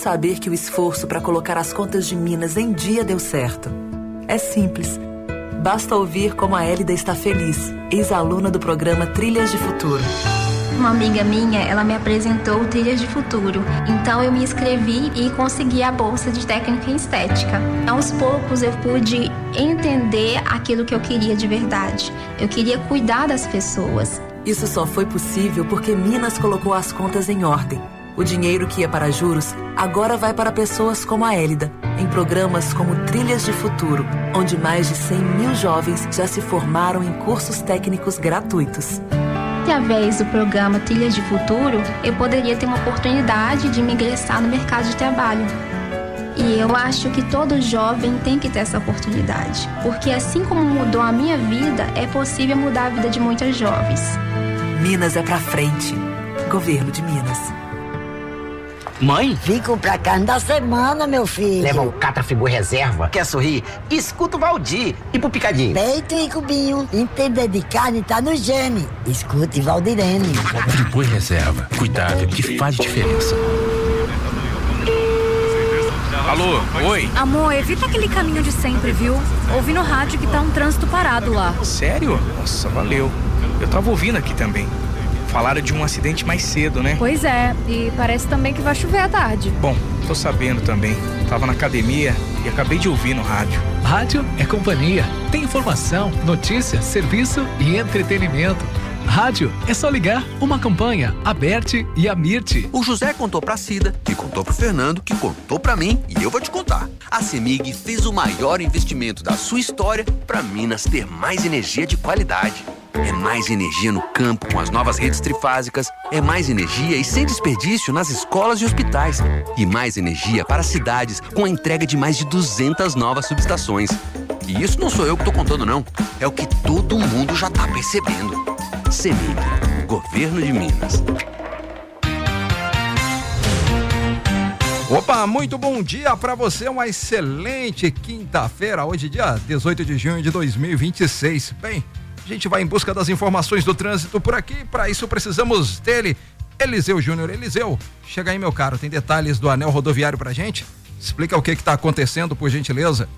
saber que o esforço para colocar as contas de Minas em dia deu certo. É simples. Basta ouvir como a Hélida está feliz, ex-aluna do programa Trilhas de Futuro. Uma amiga minha, ela me apresentou o Trilhas de Futuro. Então eu me inscrevi e consegui a bolsa de técnica em estética. Aos poucos eu pude entender aquilo que eu queria de verdade. Eu queria cuidar das pessoas. Isso só foi possível porque Minas colocou as contas em ordem. O dinheiro que ia para juros agora vai para pessoas como a Hélida, em programas como Trilhas de Futuro, onde mais de 100 mil jovens já se formaram em cursos técnicos gratuitos. Através do programa Trilhas de Futuro, eu poderia ter uma oportunidade de me ingressar no mercado de trabalho. E eu acho que todo jovem tem que ter essa oportunidade, porque assim como mudou a minha vida, é possível mudar a vida de muitas jovens. Minas é pra frente. Governo de Minas. Mãe? Vim comprar carne da semana, meu filho. Leva o Catra Friboi Reserva. Quer sorrir? Escuta o Valdir. E pro picadinho? Peito e cubinho. Entender de carne tá no gene. Escute Valdirene. Friboi Reserva. Cuidado que faz diferença. Alô, oi? Amor, evita aquele caminho de sempre, viu? Ouvi no rádio que tá um trânsito parado lá. Sério? Nossa, valeu. Eu tava ouvindo aqui também. Falaram de um acidente mais cedo, né? Pois é, e parece também que vai chover à tarde. Bom, tô sabendo também. Tava na academia e acabei de ouvir no rádio. Rádio é companhia. Tem informação, notícia, serviço e entretenimento. Rádio é só ligar. Uma campanha, a Berti e a Mirti. O José contou pra Cida, que contou pro Fernando, que contou pra mim e eu vou te contar. A CEMIG fez o maior investimento da sua história pra Minas ter mais energia de qualidade. É mais energia no campo com as novas redes trifásicas, é mais energia e sem desperdício nas escolas e hospitais, e mais energia para as cidades com a entrega de mais de 200 novas subestações. E isso não sou eu que tô contando não, é o que todo mundo já tá percebendo. CEMIG, Governo de Minas. Opa, muito bom dia para você, uma excelente quinta-feira, hoje dia 18 de junho de 2026. Bem, a gente vai em busca das informações do trânsito por aqui, para isso precisamos dele, Eliseu Júnior. Eliseu, chega aí meu caro, tem detalhes do anel rodoviário pra gente? Explica o que tá acontecendo, por gentileza.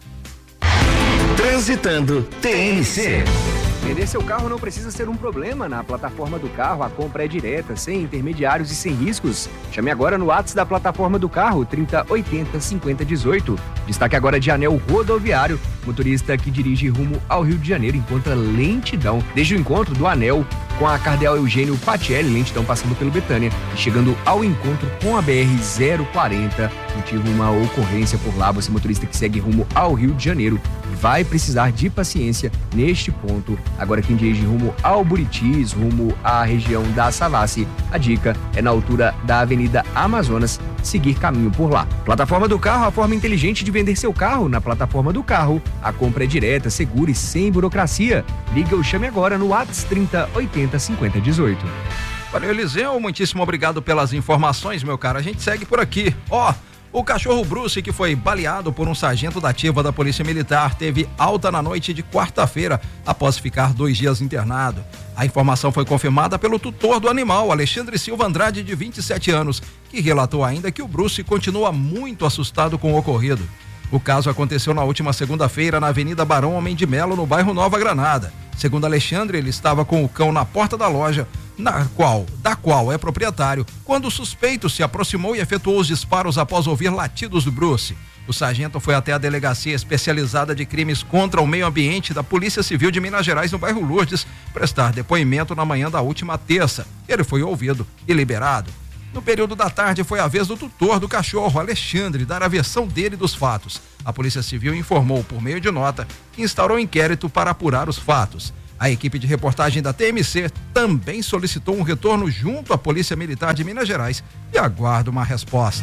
Transitando TNC. Vender seu carro não precisa ser um problema. Na plataforma do carro, a compra é direta, sem intermediários e sem riscos. Chame agora no WhatsApp da plataforma do carro, 3080-5018. Destaque agora de anel rodoviário. Motorista que dirige rumo ao Rio de Janeiro encontra lentidão. Desde o encontro do anel com a Cardeal Eugênio Patielli, lentidão passando pelo Betânia e chegando ao encontro com a BR-040. Motivo uma ocorrência por lá. Você, motorista que segue rumo ao Rio de Janeiro, vai precisar de paciência neste ponto. Agora quem dirige rumo ao Buritis, rumo à região da Savassi, a dica é na altura da Avenida Amazonas, seguir caminho por lá. Plataforma do carro, a forma inteligente de vender seu carro. Na plataforma do carro, a compra é direta, segura e sem burocracia. Liga ou chame agora no WhatsApp 3080-5018. Valeu, Eliseu, muitíssimo obrigado pelas informações, meu cara. A gente segue por aqui. O cachorro Bruce, que foi baleado por um sargento da ativa da Polícia Militar, teve alta na noite de quarta-feira, após ficar 2 dias internado. A informação foi confirmada pelo tutor do animal, Alexandre Silva Andrade, de 27 anos, que relatou ainda que o Bruce continua muito assustado com o ocorrido. O caso aconteceu na última segunda-feira na Avenida Barão Homem de Melo, no bairro Nova Granada. Segundo Alexandre, ele estava com o cão na porta da loja, da qual é proprietário, quando o suspeito se aproximou e efetuou os disparos após ouvir latidos do Bruce. O sargento foi até a Delegacia Especializada de Crimes contra o Meio Ambiente da Polícia Civil de Minas Gerais, no bairro Lourdes, prestar depoimento na manhã da última terça. Ele foi ouvido e liberado. No período da tarde, foi a vez do tutor do cachorro, Alexandre, dar a versão dele dos fatos. A Polícia Civil informou, por meio de nota, que instaurou inquérito para apurar os fatos. A equipe de reportagem da TMC também solicitou um retorno junto à Polícia Militar de Minas Gerais e aguarda uma resposta.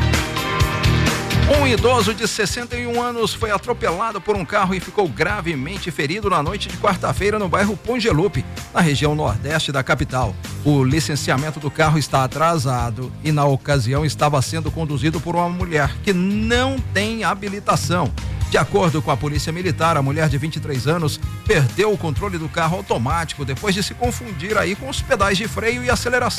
Um idoso de 61 anos foi atropelado por um carro e ficou gravemente ferido na noite de quarta-feira no bairro Pongelupe, na região nordeste da capital. O licenciamento do carro está atrasado e, na ocasião, estava sendo conduzido por uma mulher que não tem habilitação. De acordo com a Polícia Militar, a mulher de 23 anos perdeu o controle do carro automático depois de se confundir aí com os pedais de freio e aceleração.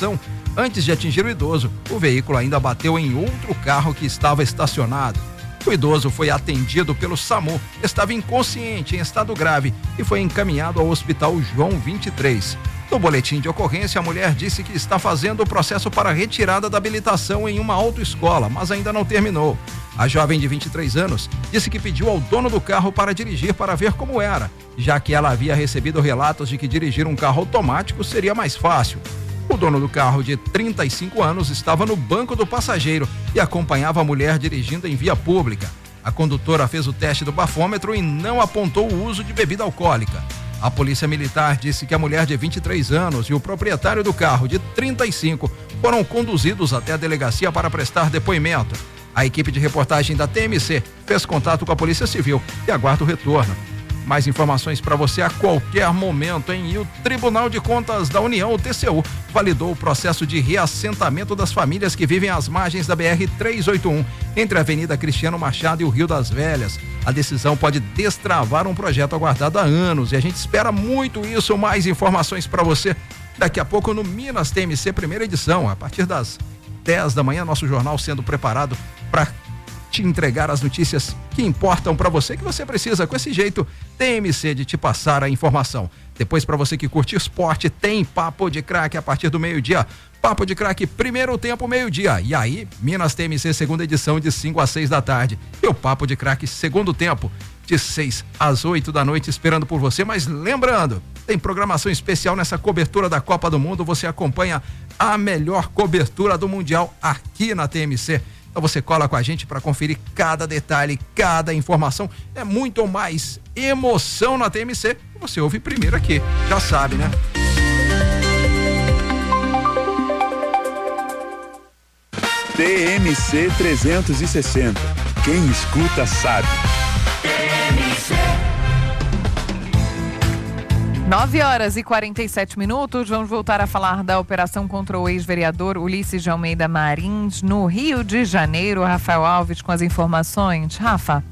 Antes de atingir o idoso, o veículo ainda bateu em outro carro que estava estacionado. O idoso foi atendido pelo SAMU, estava inconsciente, em estado grave, e foi encaminhado ao Hospital João 23. No boletim de ocorrência, a mulher disse que está fazendo o processo para retirada da habilitação em uma autoescola, mas ainda não terminou. A jovem de 23 anos disse que pediu ao dono do carro para dirigir para ver como era, já que ela havia recebido relatos de que dirigir um carro automático seria mais fácil. O dono do carro, de 35 anos, estava no banco do passageiro e acompanhava a mulher dirigindo em via pública. A condutora fez o teste do bafômetro e não apontou o uso de bebida alcoólica. A Polícia Militar disse que a mulher de 23 anos e o proprietário do carro, de 35, foram conduzidos até a delegacia para prestar depoimento. A equipe de reportagem da TMC fez contato com a Polícia Civil e aguarda o retorno. Mais informações para você a qualquer momento, hein? E o Tribunal de Contas da União, o TCU, validou o processo de reassentamento das famílias que vivem às margens da BR-381, entre a Avenida Cristiano Machado e o Rio das Velhas. A decisão pode destravar um projeto aguardado há anos e a gente espera muito isso. Mais informações para você daqui a pouco no Minas TMC, primeira edição, a partir das 10 da manhã, nosso jornal sendo preparado para te entregar as notícias que importam para você, que você precisa, com esse jeito TMC de te passar a informação. Depois, para você que curte esporte, tem Papo de Craque a partir do meio-dia. Papo de Craque, primeiro tempo, meio-dia. E aí, Minas TMC, segunda edição, de 5 às 6 da tarde. E o Papo de Craque, segundo tempo, de 6 às 8 da noite, esperando por você. Mas lembrando, tem programação especial nessa cobertura da Copa do Mundo. Você acompanha a melhor cobertura do Mundial aqui na TMC. Então você cola com a gente para conferir cada detalhe, cada informação. É muito mais emoção na TMC. Você ouve primeiro aqui, já sabe, né? TMC 360. Quem escuta sabe. TMC. 9h47. Vamos voltar a falar da operação contra o ex-vereador Ulisses de Almeida Marins, no Rio de Janeiro. Rafael Alves com as informações. Rafa.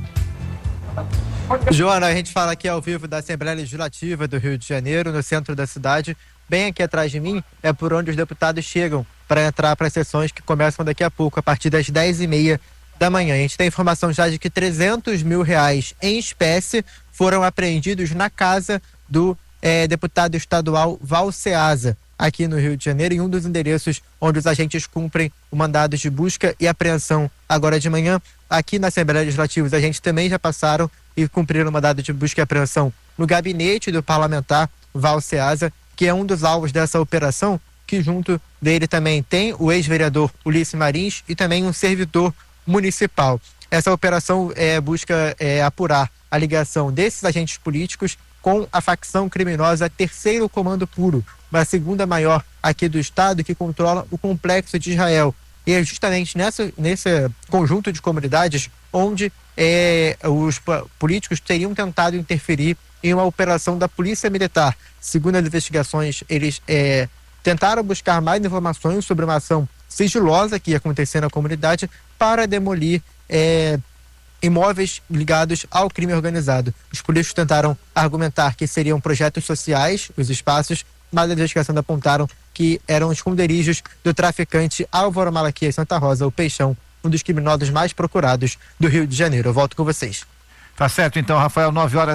Joana, a gente fala aqui ao vivo da Assembleia Legislativa do Rio de Janeiro, no centro da cidade. Bem aqui atrás de mim é por onde os deputados chegam para entrar para as sessões que começam daqui a pouco, a partir das 10h30 da manhã. A gente tem informação já de que R$300 mil em espécie foram apreendidos na casa do deputado estadual Val Ceasa, aqui no Rio de Janeiro, em um dos endereços onde os agentes cumprem o mandado de busca e apreensão agora de manhã. Aqui na Assembleia Legislativa, os agentes também já passaram e cumpriram o mandado de busca e apreensão no gabinete do parlamentar Val Ceasa, que é um dos alvos dessa operação, que junto dele também tem o ex-vereador Ulisses Marins e também um servidor municipal. Essa operação busca apurar a ligação desses agentes políticos com a facção criminosa Terceiro Comando Puro, uma segunda maior aqui do estado, que controla o complexo de Israel. E é justamente nesse conjunto de comunidades onde os políticos teriam tentado interferir em uma operação da Polícia Militar. Segundo as investigações, eles tentaram buscar mais informações sobre uma ação sigilosa que ia acontecer na comunidade para demolir imóveis ligados ao crime organizado. Os políticos tentaram argumentar que seriam projetos sociais, os espaços, mas as investigações apontaram que eram esconderijos do traficante Álvaro Malaquias Santa Rosa, o Peixão, um dos criminosos mais procurados do Rio de Janeiro. Eu volto com vocês. Tá certo, então, Rafael,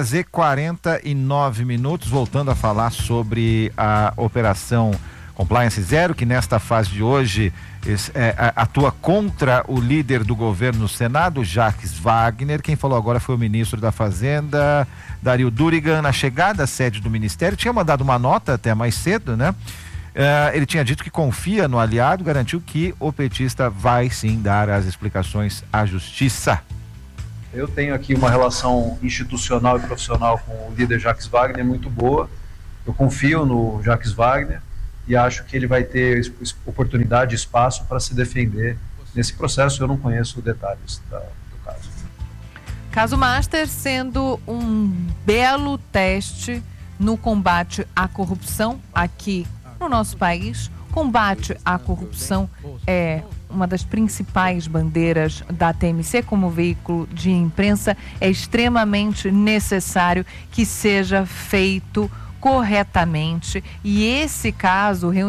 9h49, voltando a falar sobre a operação Compliance Zero, que nesta fase de hoje atua contra o líder do governo no Senado, Jacques Wagner. Quem falou agora foi o ministro da Fazenda, Dario Durigan, na chegada à sede do Ministério. Tinha mandado uma nota até mais cedo, né? Ele tinha dito que confia no aliado, garantiu que o petista vai sim dar as explicações à Justiça. Eu tenho aqui uma relação institucional e profissional com o líder Jacques Wagner muito boa. Eu confio no Jacques Wagner e acho que ele vai ter oportunidade e espaço para se defender nesse processo. Eu não conheço detalhes do caso. Caso Master sendo um belo teste no combate à corrupção aqui no nosso país. Combate à corrupção é uma das principais bandeiras da TMC como veículo de imprensa. É extremamente necessário que seja feito corretamente, e esse caso reúne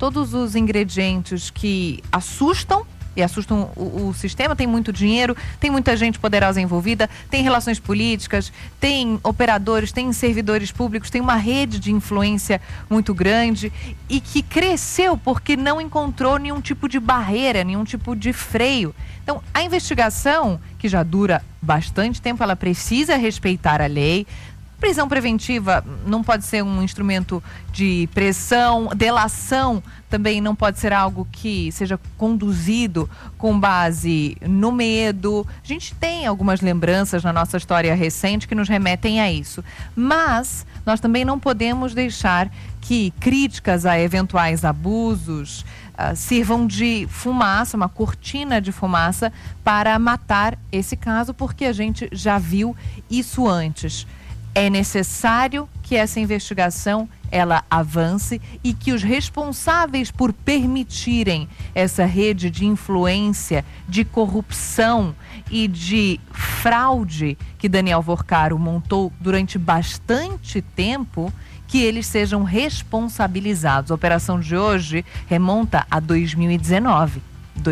todos os ingredientes que assustam e assustam o sistema. Tem muito dinheiro, tem muita gente poderosa envolvida, tem relações políticas, tem operadores, tem servidores públicos, tem uma rede de influência muito grande e que cresceu porque não encontrou nenhum tipo de barreira, nenhum tipo de freio. Então, a investigação, que já dura bastante tempo, ela precisa respeitar a lei. Prisão preventiva não pode ser um instrumento de pressão, delação também não pode ser algo que seja conduzido com base no medo. A gente tem algumas lembranças na nossa história recente que nos remetem a isso. Mas nós também não podemos deixar que críticas a eventuais abusos sirvam de fumaça, uma cortina de fumaça para matar esse caso, porque a gente já viu isso antes. É necessário que essa investigação ela avance e que os responsáveis por permitirem essa rede de influência, de corrupção e de fraude que Daniel Vorcaro montou durante bastante tempo, que eles sejam responsabilizados. A operação de hoje remonta a 2019.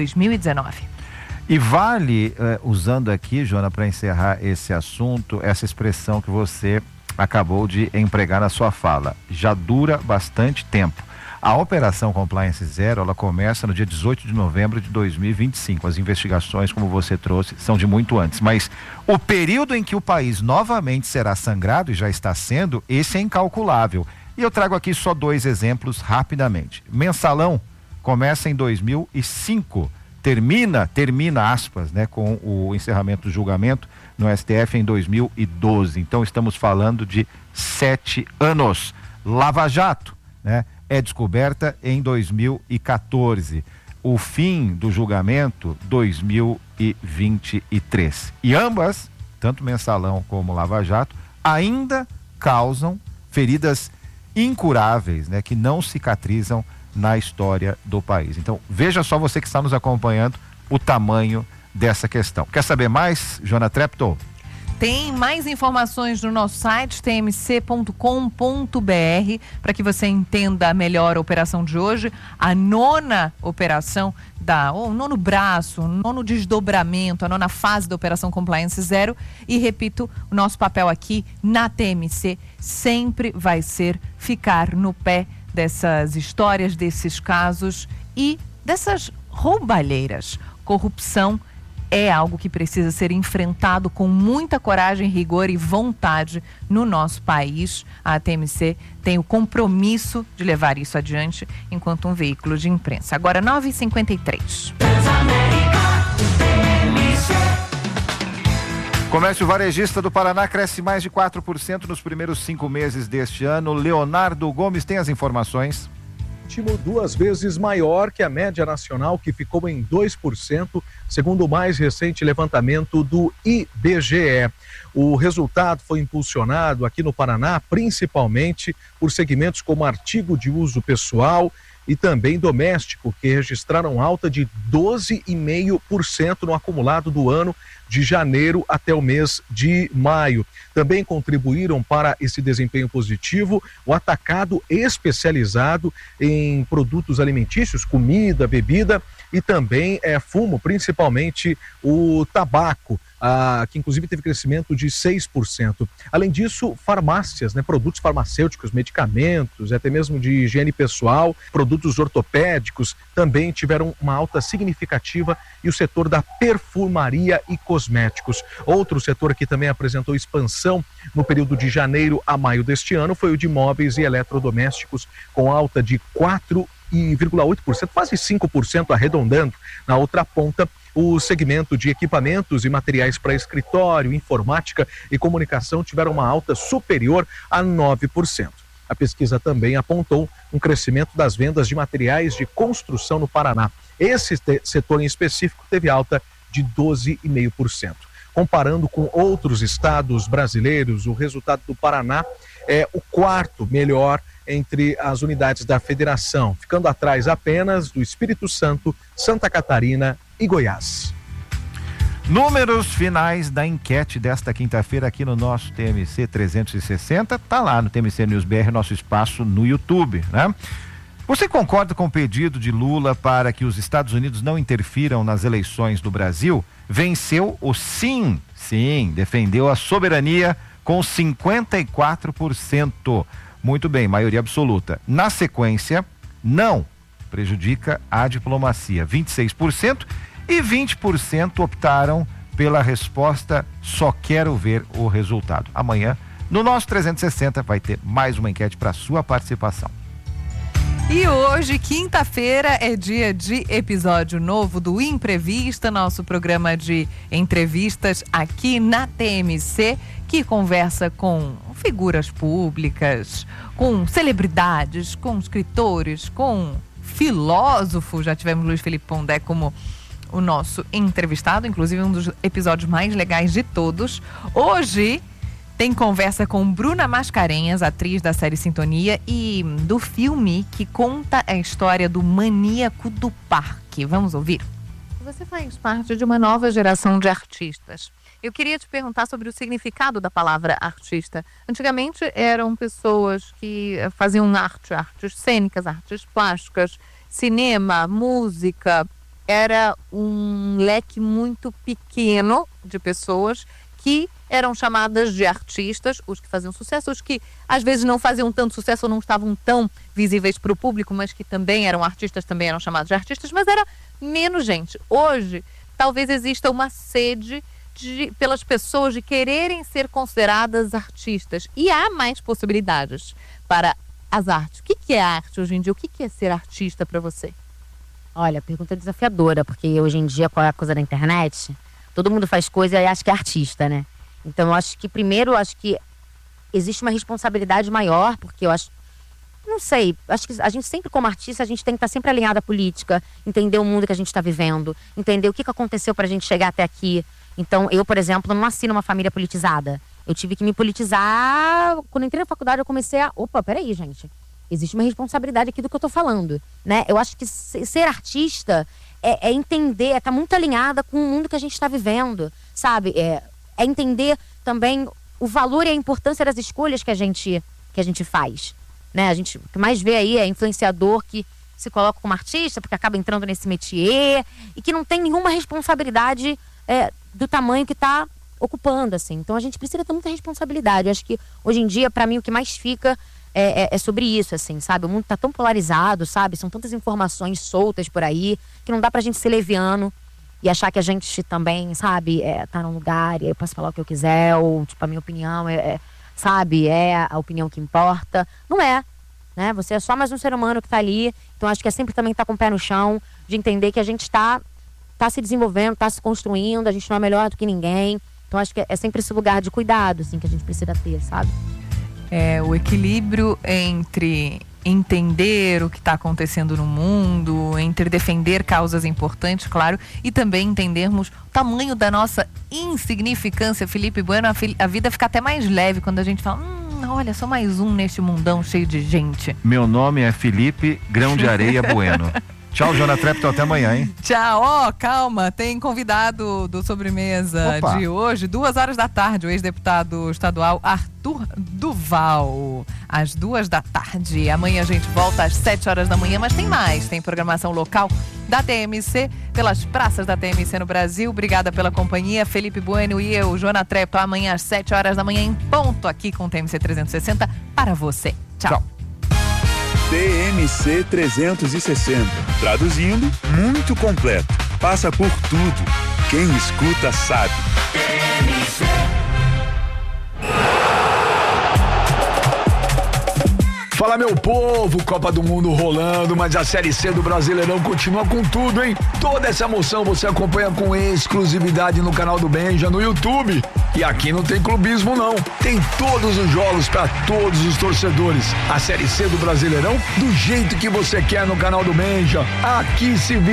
E vale, usando aqui, Joana, para encerrar esse assunto, essa expressão que você acabou de empregar na sua fala. Já dura bastante tempo. A Operação Compliance Zero, ela começa no dia 18 de novembro de 2025. As investigações, como você trouxe, são de muito antes. Mas o período em que o país novamente será sangrado, e já está sendo, esse é incalculável. E eu trago aqui só 2 exemplos rapidamente. Mensalão começa em 2005. Termina aspas, né, com o encerramento do julgamento no STF em 2012. Então estamos falando de 7 anos. Lava Jato, né, é descoberta em 2014. O fim do julgamento, 2023. E ambas, tanto Mensalão como Lava Jato, ainda causam feridas incuráveis, né, que não cicatrizam na história do país. Então, veja só, você que está nos acompanhando, o tamanho dessa questão. Quer saber mais, Joana Treptow? Tem mais informações no nosso site, tmc.com.br, para que você entenda melhor a operação de hoje, a 9ª operação, o 9º braço, o 9º desdobramento, a 9ª fase da Operação Compliance Zero. E repito, o nosso papel aqui na TMC sempre vai ser ficar no pé dessas histórias, desses casos e dessas roubalheiras. Corrupção é algo que precisa ser enfrentado com muita coragem, rigor e vontade no nosso país. A TMC tem o compromisso de levar isso adiante enquanto um veículo de imprensa. Agora 9h53. Comércio varejista do Paraná cresce mais de 4% nos primeiros 5 meses deste ano. Leonardo Gomes tem as informações. Ritmo 2 vezes maior que a média nacional, que ficou em 2%, segundo o mais recente levantamento do IBGE. O resultado foi impulsionado aqui no Paraná, principalmente por segmentos como artigo de uso pessoal e também doméstico, que registraram alta de 12,5% no acumulado do ano de janeiro até o mês de maio. Também contribuíram para esse desempenho positivo o atacado especializado em produtos alimentícios, comida, bebida e também fumo, principalmente o tabaco, que inclusive teve crescimento de 6%. Além disso, farmácias, né, produtos farmacêuticos, medicamentos, até mesmo de higiene pessoal, produtos ortopédicos também tiveram uma alta significativa, e o setor da perfumaria e cosméticos. Outro setor que também apresentou expansão no período de janeiro a maio deste ano foi o de móveis e eletrodomésticos, com alta de 4,8%, quase 5% arredondando. Na outra ponta, o segmento de equipamentos e materiais para escritório, informática e comunicação tiveram uma alta superior a 9%. A pesquisa também apontou um crescimento das vendas de materiais de construção no Paraná. Esse setor em específico teve alta de 12,5%. Comparando com outros estados brasileiros, o resultado do Paraná é o 4º melhor entre as unidades da federação, ficando atrás apenas do Espírito Santo, Santa Catarina e Goiás. Números finais da enquete desta quinta-feira aqui no nosso TMC 360, tá lá no TMC News BR, nosso espaço no YouTube, né? Você concorda com o pedido de Lula para que os Estados Unidos não interfiram nas eleições do Brasil? Venceu o sim. Sim, defendeu a soberania com 54%. Muito bem, maioria absoluta. Na sequência, não, prejudica a diplomacia, 26%, e 20% optaram pela resposta só quero ver o resultado. Amanhã, no nosso 360, vai ter mais uma enquete para sua participação. E hoje, quinta-feira, é dia de episódio novo do Imprevista, nosso programa de entrevistas aqui na TMC, que conversa com figuras públicas, com celebridades, com escritores, com filósofos. Já tivemos Luiz Felipe Pondé como o nosso entrevistado, inclusive um dos episódios mais legais de todos. Hoje tem conversa com Bruna Mascarenhas, atriz da série Sintonia e do filme que conta a história do maníaco do parque. Vamos ouvir? Você faz parte de uma nova geração de artistas. Eu queria te perguntar sobre o significado da palavra artista. Antigamente eram pessoas que faziam artes cênicas, artes plásticas, cinema, música. Era um leque muito pequeno de pessoas que eram chamadas de artistas, os que faziam sucesso, os que às vezes não faziam tanto sucesso ou não estavam tão visíveis para o público, mas que também eram artistas, também eram chamados de artistas, mas era menos gente. Hoje, talvez exista uma sede pelas pessoas de quererem ser consideradas artistas. E há mais possibilidades para as artes. O que é arte hoje em dia? O que é ser artista para você? Olha, pergunta desafiadora, porque hoje em dia, com a coisa da internet, todo mundo faz coisa e acha que é artista, né? Então, eu acho que, primeiro, existe uma responsabilidade maior, porque eu acho, não sei, acho que a gente sempre, como artista, a gente tem que estar sempre alinhado à política, entender o mundo que a gente está vivendo, entender o que aconteceu para a gente chegar até aqui. Então, eu, por exemplo, não nasci numa família politizada. Eu tive que me politizar. Quando entrei na faculdade, eu comecei a... Opa, peraí, gente. Existe uma responsabilidade aqui do que eu tô falando, né? Eu acho que ser artista é entender, é estar muito alinhada com o mundo que a gente está vivendo, sabe? É entender também o valor e a importância das escolhas que a gente faz, né? A gente, o que mais vê aí é influenciador que se coloca como artista porque acaba entrando nesse métier e que não tem nenhuma responsabilidade do tamanho que está ocupando, assim. Então a gente precisa ter muita responsabilidade. Eu acho que hoje em dia, para mim, o que mais fica é sobre isso, assim, sabe? O mundo tá tão polarizado, sabe? São tantas informações soltas por aí que não dá pra gente ser leviano e achar que a gente também, sabe, tá num lugar e aí eu posso falar o que eu quiser, ou, tipo, a minha opinião sabe, é a opinião que importa. Não é, né? Você é só mais um ser humano que tá ali. Então acho que é sempre também estar com o pé no chão, de entender que a gente tá se desenvolvendo, tá se construindo, a gente não é melhor do que ninguém. Então acho que é sempre esse lugar de cuidado, assim, que a gente precisa ter, sabe? O equilíbrio entre entender o que está acontecendo no mundo, entre defender causas importantes, claro, e também entendermos o tamanho da nossa insignificância. Felipe Bueno, a vida fica até mais leve quando a gente fala, olha, só mais um neste mundão cheio de gente. Meu nome é Felipe Grão de Areia Bueno. Tchau, Jona Trepton, até amanhã, hein? Tchau, calma, tem convidado do Sobremesa de hoje, 2h da tarde, o ex-deputado estadual Arthur Duval, às 2 da tarde. Amanhã a gente volta às 7 horas da manhã, mas tem mais, tem programação local da TMC, pelas praças da TMC no Brasil. Obrigada pela companhia, Felipe Bueno e eu, Jona Trepton, amanhã às 7 horas da manhã em ponto aqui com o TMC 360 para você. Tchau. TMC 360. Traduzindo, muito completo. Passa por tudo. Quem escuta sabe. TMC. Fala, meu povo, Copa do Mundo rolando, mas a Série C do Brasileirão continua com tudo, hein? Toda essa emoção você acompanha com exclusividade no canal do Benja, no YouTube. E aqui não tem clubismo, não. Tem todos os jogos para todos os torcedores. A Série C do Brasileirão, do jeito que você quer no canal do Benja. Aqui se